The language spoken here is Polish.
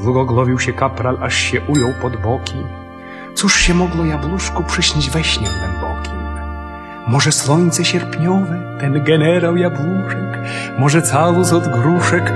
Długo głowił się kapral, aż się ujął pod boki. Cóż się mogło jabłuszku przyśnić we śnie głębokim? Może słońce sierpniowe, ten generał jabłuszek, może całus od gruszek,